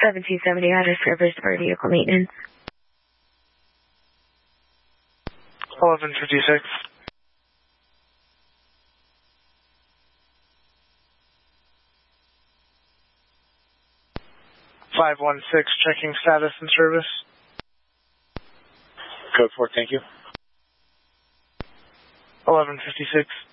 1770 address service for vehicle maintenance. 1156. Checking status and service. Code 4, thank you. 1156.